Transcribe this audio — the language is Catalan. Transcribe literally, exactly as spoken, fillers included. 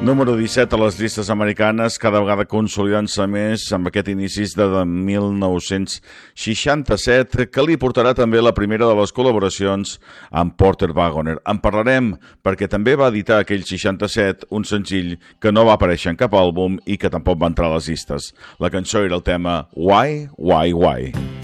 Número disset a les llistes americanes, cada vegada consolidant-se més amb aquest inicis de mil nou-cents seixanta-set, que li portarà també la primera de les col·laboracions amb Porter Wagoner. En parlarem perquè també va editar aquell seixanta-set un senzill que no va aparèixer en cap àlbum i que tampoc va entrar a les llistes. La cançó era el tema Why, Why, Why.